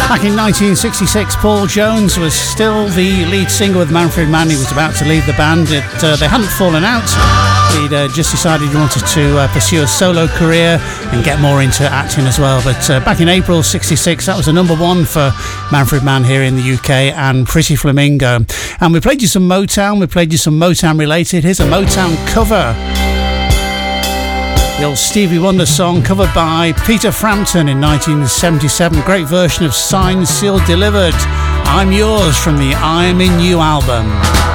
Back in 1966, Paul Jones was still the lead singer with Manfred Mann. He was about to leave the band. They hadn't fallen out. He'd just decided he wanted to pursue a solo career and get more into acting as well. But back in April 66, that was a number one for Manfred Mann here in the UK and Pretty Flamingo. And we played you some Motown. We played you some Motown related. Here's a Motown cover. The old Stevie Wonder song covered by Peter Frampton in 1977. Great version of Signed, Sealed, Delivered. I'm Yours from the I'm In You album.